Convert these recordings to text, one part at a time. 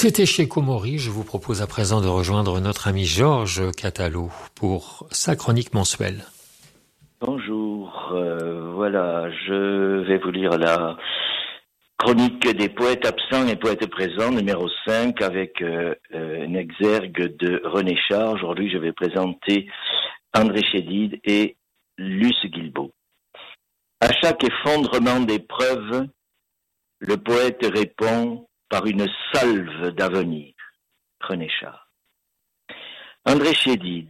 C'était chez Komori. Je vous propose à présent de rejoindre notre ami Georges Catalo pour sa chronique mensuelle. Bonjour, voilà, je vais vous lire la chronique des poètes absents et poètes présents, numéro 5, avec un exergue de René Char. Aujourd'hui, je vais présenter André Chédid et Luce Guilbeault. À chaque effondrement d'épreuves, le poète répond par une salve d'avenir. René Char. André Chédid,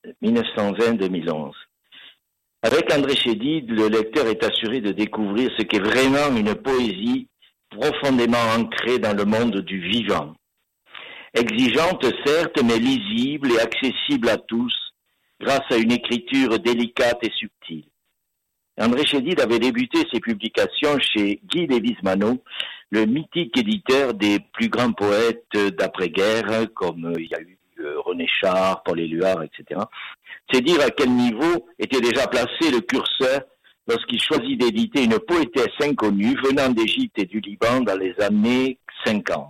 1920-2011. Avec André Chédid, le lecteur est assuré de découvrir ce qu'est vraiment une poésie profondément ancrée dans le monde du vivant. Exigeante certes, mais lisible et accessible à tous, grâce à une écriture délicate et subtile. André Chédid avait débuté ses publications chez Guy Lévis-Manot, le mythique éditeur des plus grands poètes d'après-guerre, comme il y a eu René Char, Paul Éluard, etc. C'est dire à quel niveau était déjà placé le curseur lorsqu'il choisit d'éditer une poétesse inconnue venant d'Égypte et du Liban dans les années 50.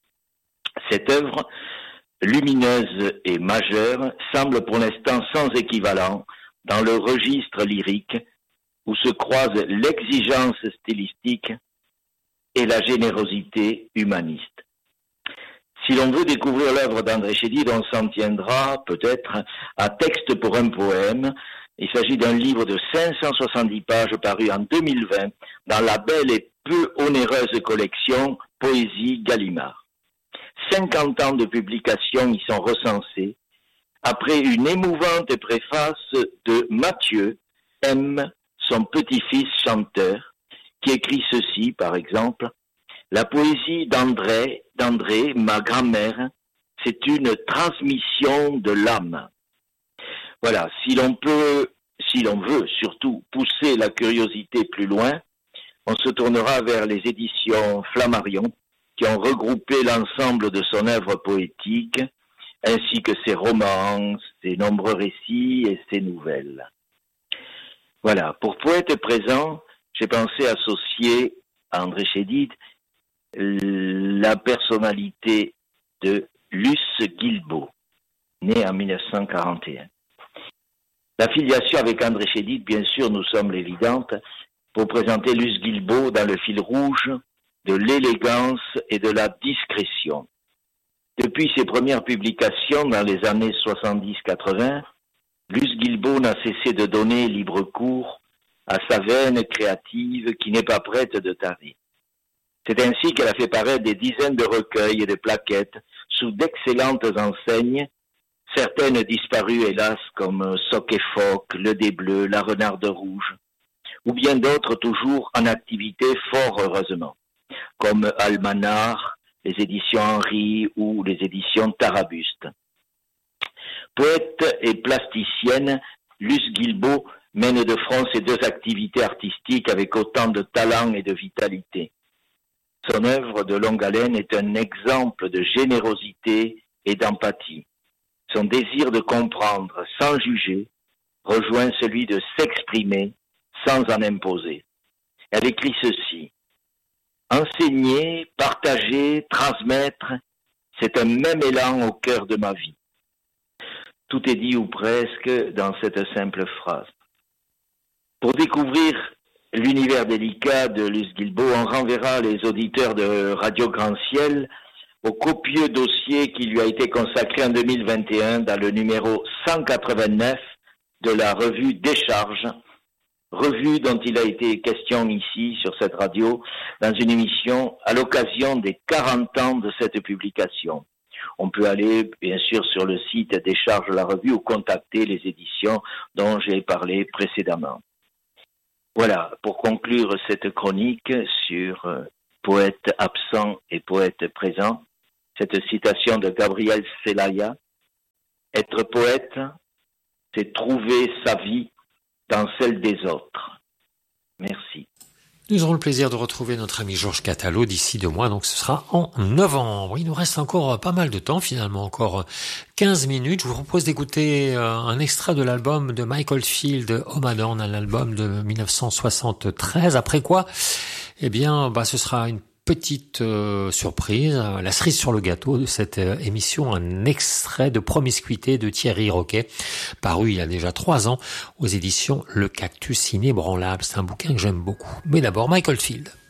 Cette œuvre, lumineuse et majeure, semble pour l'instant sans équivalent dans le registre lyrique où se croisent l'exigence stylistique et la générosité humaniste. Si l'on veut découvrir l'œuvre d'André Chédid, on s'en tiendra peut-être à Texte pour un poème. Il s'agit d'un livre de 570 pages paru en 2020 dans la belle et peu onéreuse collection Poésie Gallimard. 50 ans de publication y sont recensés, après une émouvante préface de Mathieu M., son petit-fils chanteur, qui écrit ceci, par exemple: la poésie d'André, ma grand-mère, c'est une transmission de l'âme. Voilà, si l'on veut surtout pousser la curiosité plus loin, on se tournera vers les éditions Flammarion, qui ont regroupé l'ensemble de son œuvre poétique, ainsi que ses romans, ses nombreux récits et ses nouvelles. Voilà, pour poète présent, j'ai pensé associer à André Chédid la personnalité de Luce Guilbeault, née en 1941. La filiation avec André Chédid, bien sûr, nous sommes évidente, pour présenter Luce Guilbeault dans le fil rouge de l'élégance et de la discrétion. Depuis ses premières publications dans les années 70-80, Luce Guilbeault n'a cessé de donner libre cours à sa veine créative qui n'est pas prête de tarir. C'est ainsi qu'elle a fait paraître des dizaines de recueils et de plaquettes sous d'excellentes enseignes, certaines disparues hélas comme Soc et Phoque, Le Dé Bleu, La Renarde Rouge, ou bien d'autres toujours en activité fort heureusement, comme Almanar, les éditions Henry ou les éditions Tarabuste. Poète et plasticienne, Luce Guilbeault mène de front ces deux activités artistiques avec autant de talent et de vitalité. Son œuvre de longue haleine est un exemple de générosité et d'empathie. Son désir de comprendre sans juger rejoint celui de s'exprimer sans en imposer. Elle écrit ceci: enseigner, partager, transmettre, c'est un même élan au cœur de ma vie. Tout est dit ou presque dans cette simple phrase. Pour découvrir l'univers délicat de Luce Guilbeault, on renverra les auditeurs de Radio Grand Ciel au copieux dossier qui lui a été consacré en 2021 dans le numéro 189 de la revue Décharge, revue dont il a été question ici sur cette radio dans une émission à l'occasion des 40 ans de cette publication. On peut aller bien sûr sur le site Décharge la revue ou contacter les éditions dont j'ai parlé précédemment. Voilà, pour conclure cette chronique sur poète absent et poète présent, cette citation de Gabriel Celaya: être poète, c'est trouver sa vie dans celle des autres. Merci. Nous aurons le plaisir de retrouver notre ami Georges Catalo d'ici 2 mois, donc ce sera en novembre. Il nous reste encore pas mal de temps, finalement encore 15 minutes. Je vous propose d'écouter un extrait de l'album de Michael Field, Home Adorn, un album de 1973. Après quoi, ce sera une petite surprise, la cerise sur le gâteau de cette émission, un extrait de Promiscuité de Thierry Roquet, paru il y a déjà 3 ans aux éditions Le Cactus Inébranlable. C'est un bouquin que j'aime beaucoup. Mais d'abord, Michael Field.